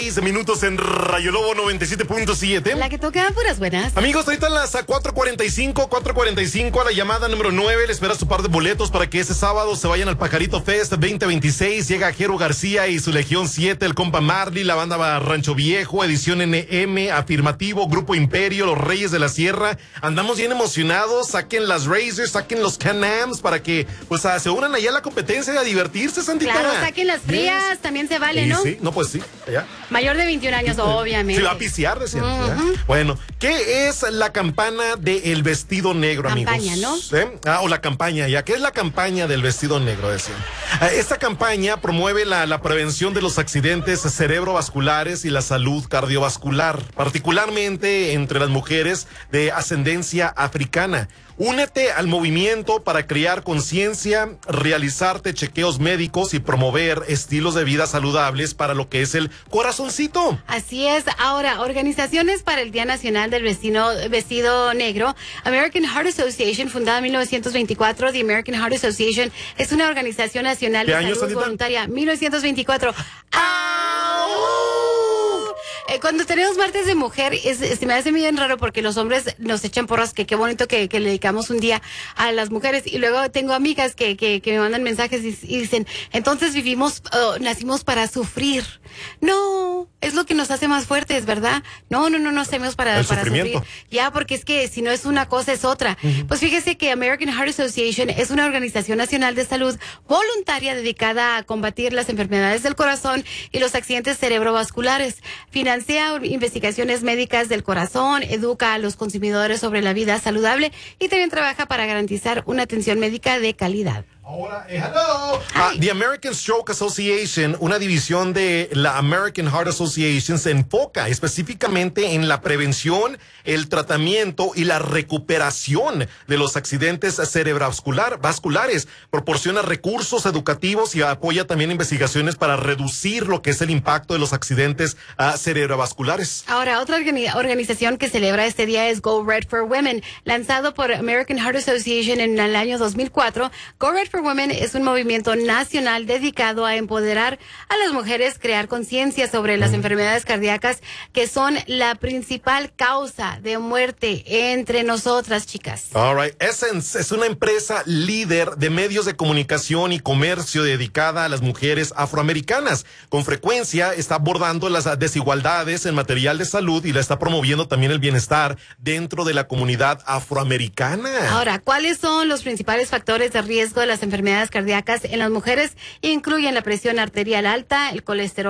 15 minutos en Rayo Lobo 97.7. La que toca puras buenas. Amigos, ahorita a las 4:45 a la llamada número 9. Le espera su par de boletos para que ese sábado se vayan al Pajarito Fest 2026. Llega Jero García y su Legión 7, el compa Marley, la banda Rancho Viejo, Edición NM, Afirmativo, Grupo Imperio, Los Reyes de la Sierra. Andamos bien emocionados. Saquen las Razors, saquen los Can-Ams para que pues se unan allá a la competencia a divertirse, Santita. Claro, saquen las frías, también se vale, ¿no? Sí, no, pues sí, ya. Mayor de 21 años, obviamente. Se va a pisear, decían. Bueno, ¿qué es la campana del vestido negro, campaña, amigos? ¿no? O la campaña, ya. ¿Qué es la campaña del vestido negro, decían? Esta campaña promueve la prevención de los accidentes cerebrovasculares y la salud cardiovascular, particularmente entre las mujeres de ascendencia africana. Únete al movimiento para crear conciencia, realizarte chequeos médicos y promover estilos de vida saludables para lo que es el corazoncito. Así es. Ahora, organizaciones para el Día Nacional del Vestido Negro. American Heart Association, fundada en 1924. The American Heart Association es una organización nacional de salud voluntaria. 1924. Cuando tenemos martes de mujer, se me hace bien raro porque los hombres nos echan porras que qué bonito que le dedicamos un día a las mujeres. Y luego tengo amigas que me mandan mensajes y dicen, entonces nacimos para sufrir. No, es lo que nos hace más fuertes, ¿verdad? No nacemos para sufrir. Ya, porque es que si no es una cosa es otra. Pues fíjese que American Heart Association es una organización nacional de salud voluntaria dedicada a combatir las enfermedades del corazón y los accidentes cerebrovasculares. Financia investigaciones médicas del corazón, educa a los consumidores sobre la vida saludable y también trabaja para garantizar una atención médica de calidad. Ahora, hello. The American Stroke Association, una división de la American Heart Association, se enfoca específicamente en la prevención, el tratamiento y la recuperación de los accidentes cerebrovasculares. Proporciona recursos educativos y apoya también investigaciones para reducir lo que es el impacto de los accidentes cerebrovasculares. Ahora, otra organización que celebra este día es Go Red for Women, lanzado por American Heart Association en el año 2004. Go Red for Women es un movimiento nacional dedicado a empoderar a las mujeres, crear conciencia sobre las enfermedades cardíacas que son la principal causa de muerte entre nosotras, chicas. All right. Essence es una empresa líder de medios de comunicación y comercio dedicada a las mujeres afroamericanas. Con frecuencia está abordando las desigualdades en material de salud y la está promoviendo también el bienestar dentro de la comunidad afroamericana. Ahora, ¿cuáles son los principales factores de riesgo de las enfermedades cardíacas en las mujeres? Incluyen la presión arterial alta, el colesterol